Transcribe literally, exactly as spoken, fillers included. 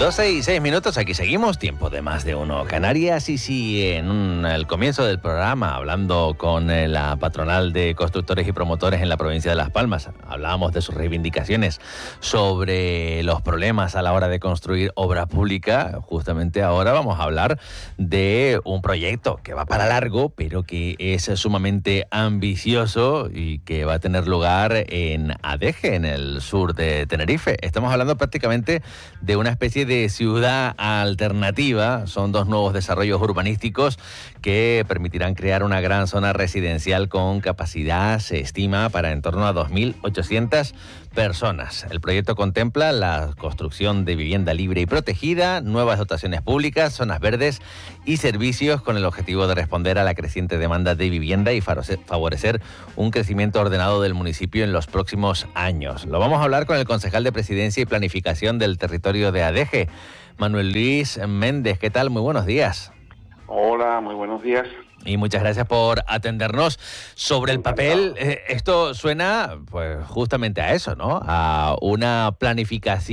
doce y seis minutos, aquí seguimos, tiempo de más de uno Canarias. Y si en un, el comienzo del programa, hablando con eh, la patronal de constructores y promotores en la provincia de Las Palmas, hablábamos de sus reivindicaciones sobre los problemas a la hora de construir obra pública, justamente ahora vamos a hablar de un proyecto que va para largo, pero que es sumamente ambicioso y que va a tener lugar en Adeje, en el sur de Tenerife. Estamos hablando prácticamente de una especie de de ciudad alternativa. Son dos nuevos desarrollos urbanísticos que permitirán crear una gran zona residencial con capacidad, se estima, para en torno a dos mil ochocientas personas. El proyecto contempla la construcción de vivienda libre y protegida, nuevas dotaciones públicas, zonas verdes y servicios, con el objetivo de responder a la creciente demanda de vivienda y favorecer un crecimiento ordenado del municipio en los próximos años. Lo vamos a hablar con el concejal de Presidencia y Planificación del territorio de Adeje, Manuel Luis Méndez. ¿Qué tal? Muy buenos días. Hola, muy buenos días. Y muchas gracias por atendernos. Sobre el papel, eh, esto suena pues justamente a eso, ¿no? A una planificación